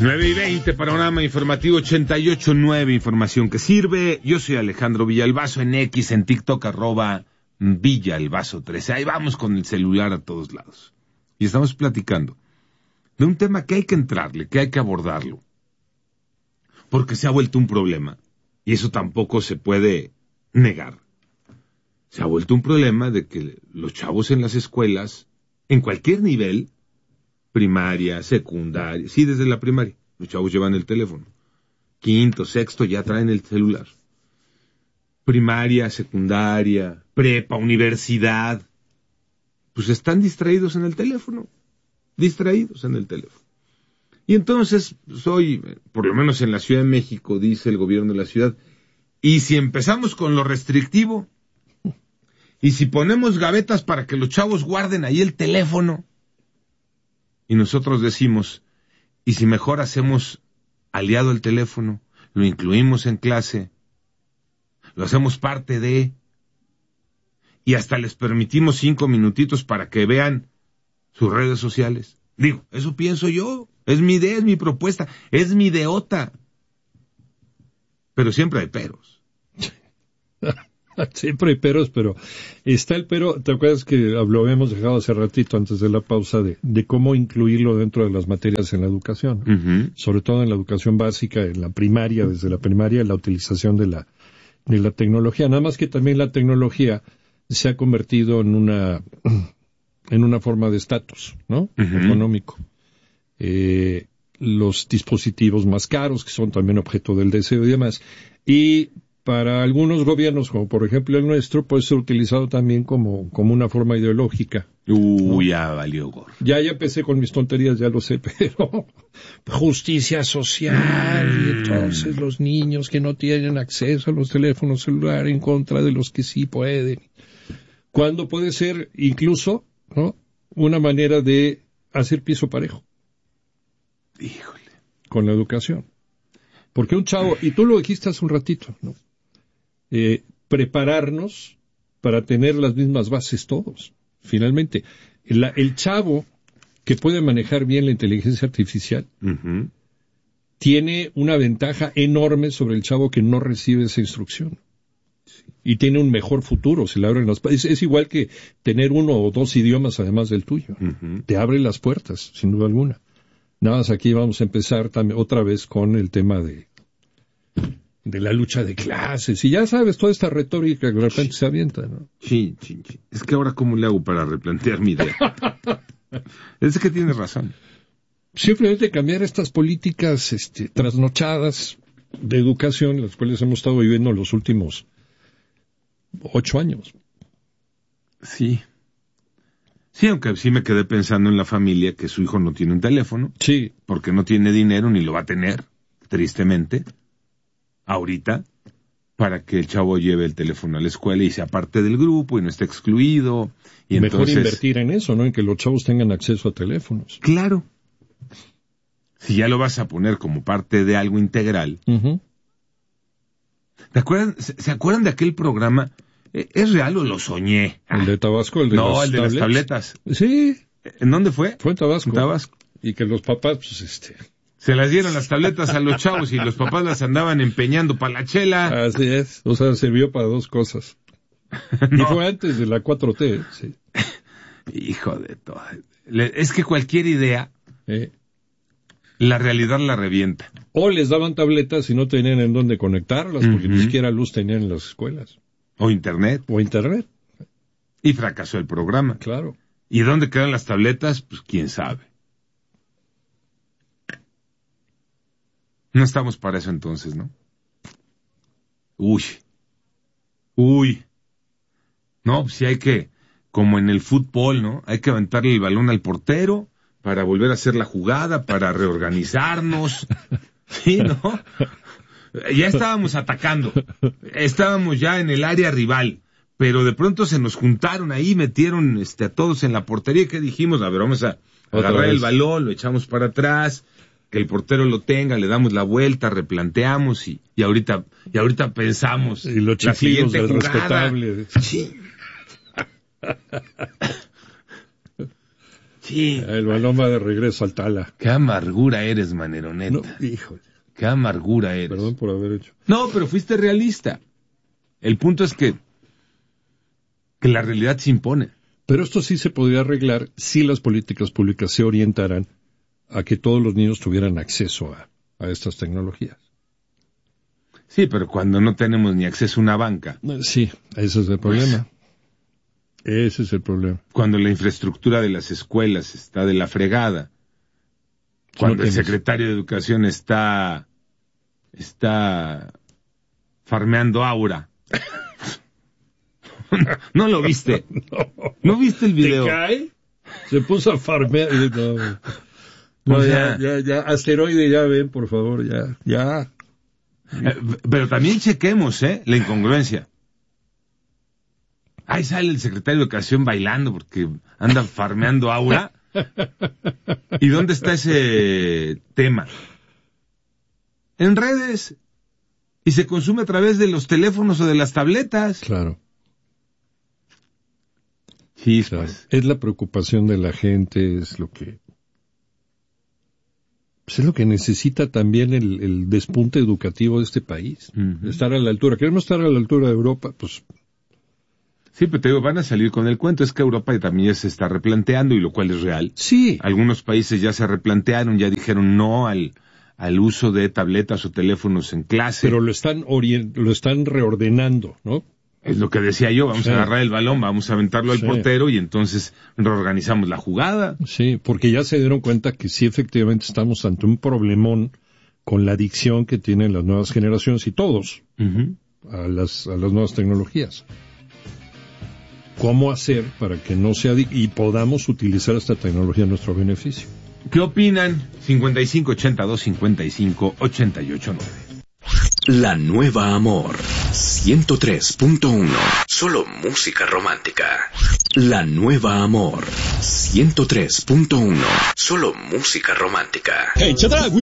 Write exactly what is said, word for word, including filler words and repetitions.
nueve y veinte, panorama informativo ochenta y ocho punto nueve, información que sirve. Yo soy Alejandro Villalbazo, en X, en TikTok, arroba Villalbazo trece. Ahí vamos con el celular a todos lados. Y estamos platicando de un tema que hay que entrarle, que hay que abordarlo. Porque se ha vuelto un problema. Y eso tampoco se puede negar. Se ha vuelto un problema de que los chavos en las escuelas, en cualquier nivel, primaria, secundaria, sí, desde la primaria, los chavos llevan el teléfono. Quinto, sexto, ya traen el celular. Primaria, secundaria, prepa, universidad, pues están distraídos en el teléfono. Distraídos en el teléfono. Y entonces, pues hoy, por lo menos en la Ciudad de México, dice el gobierno de la ciudad, y si empezamos con lo restrictivo, y si ponemos gavetas para que los chavos guarden ahí el teléfono, y nosotros decimos, y si mejor hacemos aliado el teléfono, lo incluimos en clase, lo hacemos parte de, y hasta les permitimos cinco minutitos para que vean sus redes sociales. Digo, eso pienso yo, es mi idea, es mi propuesta, es mi ideota. Pero siempre hay peros. Siempre hay peros, pero está el pero. ¿Te acuerdas que lo habíamos dejado hace ratito antes de la pausa de, de cómo incluirlo dentro de las materias en la educación? Uh-huh. Sobre todo en la educación básica, en la primaria, desde la primaria, la utilización de la, de la tecnología. Nada más que también la tecnología se ha convertido en una, en una forma de estatus, ¿no? Uh-huh. Económico. Eh, los dispositivos más caros, que son también objeto del deseo y demás. Y para algunos gobiernos, como por ejemplo el nuestro, puede ser utilizado también como, como una forma ideológica. Uy, ya valió gorro. Ya, ya empecé con mis tonterías, ya lo sé, pero justicia social, mm. y entonces los niños que no tienen acceso a los teléfonos celulares en contra de los que sí pueden. Cuando puede ser incluso, ¿no?, una manera de hacer piso parejo. Híjole. Con la educación. Porque un chavo, y tú lo dijiste hace un ratito, ¿no? Eh, prepararnos para tener las mismas bases todos. Finalmente, el, el chavo que puede manejar bien la inteligencia artificial, uh-huh, tiene una ventaja enorme sobre el chavo que no recibe esa instrucción. Sí. Y tiene un mejor futuro, se le abren las puertas. Es, es igual que tener uno o dos idiomas además del tuyo. Uh-huh. Te abre las puertas, sin duda alguna. Nada más aquí vamos a empezar también otra vez con el tema de de la lucha de clases, y ya sabes, toda esta retórica que de repente sí se avienta, ¿no? Sí, sí, sí. Es que ahora, ¿cómo le hago para replantear mi idea? Es que tienes razón. Simplemente cambiar estas políticas este, trasnochadas de educación, las cuales hemos estado viviendo los últimos ocho años. Sí. Sí, aunque sí me quedé pensando en la familia que su hijo no tiene un teléfono. Sí. Porque no tiene dinero ni lo va a tener, tristemente, ahorita, para que el chavo lleve el teléfono a la escuela y sea parte del grupo y no esté excluido. Y mejor entonces invertir en eso, ¿no? En que los chavos tengan acceso a teléfonos. Claro. Si ya lo vas a poner como parte de algo integral. Uh-huh. ¿Te acuerdan, se, ¿Se acuerdan de aquel programa? ¿Es real o lo soñé? ¿El de Tabasco? El de no, las el de tablets. las tabletas. Sí. ¿En dónde fue? Fue en Tabasco. En Tabasco. Y que los papás, pues, este... se las dieron las tabletas a los chavos y los papás las andaban empeñando para la chela. Así es. O sea, sirvió para dos cosas. No. Y fue antes de la cuatro T, sí. Hijo de todo. Es que cualquier idea, eh. la realidad la revienta. O les daban tabletas y no tenían en dónde conectarlas, porque uh-huh, ni siquiera luz tenían en las escuelas. O internet. O internet. Y fracasó el programa. Claro. ¿Y dónde quedan las tabletas? Pues quién sabe. No estamos para eso entonces, ¿no? Uy. Uy. No, pues sí hay que, como en el fútbol, ¿no? Hay que aventarle el balón al portero para volver a hacer la jugada, para reorganizarnos. Sí, ¿no? Ya estábamos atacando. Estábamos ya en el área rival. Pero de pronto se nos juntaron ahí, metieron este, a todos en la portería. ¿Qué dijimos? A ver, vamos a agarrar el balón, lo echamos para atrás, que el portero lo tenga, le damos la vuelta, replanteamos y, y ahorita y ahorita pensamos y los la siguiente del jugada. Respetable. Sí. Sí. El balón va de regreso al Tala. Qué amargura eres, Manero, neta. No, híjole. Qué amargura eres. Perdón por haber hecho. No, pero fuiste realista. El punto es que, que la realidad se impone. Pero esto sí se podría arreglar si las políticas públicas se orientaran a que todos los niños tuvieran acceso a, a estas tecnologías. Sí, pero cuando no tenemos ni acceso a una banca. Sí, ese es el problema. Ese es el problema. Cuando la infraestructura de las escuelas está de la fregada. Cuando No el secretario de Educación está, está farmeando aura. ¿No lo viste? No. ¿No viste el video? ¿Te cae? Se puso a farmear. No, no O ya, sea, ya, ya, asteroide, ya ven, por favor, ya, ya. Eh, pero también chequemos, ¿eh? La incongruencia. Ahí sale el secretario de Educación bailando porque anda farmeando aura. ¿Y dónde está ese tema? En redes. Y se consume a través de los teléfonos o de las tabletas. Claro. Sí, Claro. pues. Es la preocupación de la gente, es lo que... Pues es lo que necesita también el, el despunte educativo de este país. Uh-huh. Estar a la altura. Queremos estar a la altura de Europa, pues... Sí, pero te digo, van a salir con el cuento. Es que Europa también ya se está replanteando, y lo cual es real. Sí. Algunos países ya se replantearon, ya dijeron no al, al uso de tabletas o teléfonos en clase. Pero lo están orient, lo están reordenando, ¿no? Es lo que decía yo, vamos Sí. a agarrar el balón, vamos a aventarlo al Sí. portero y entonces reorganizamos la jugada. Sí, porque ya se dieron cuenta que sí, efectivamente, estamos ante un problemón con la adicción que tienen las nuevas generaciones y todos Uh-huh. a las, a las nuevas tecnologías. ¿Cómo hacer para que no sea adic- y podamos utilizar esta tecnología a nuestro beneficio? ¿Qué opinan? cincuenta y cinco ochenta y dos cincuenta y cinco ochenta y ocho nueve. La Nueva Amor, ciento tres punto uno. Solo música romántica. La Nueva Amor, ciento tres punto uno. Solo música romántica. Hey, check it out.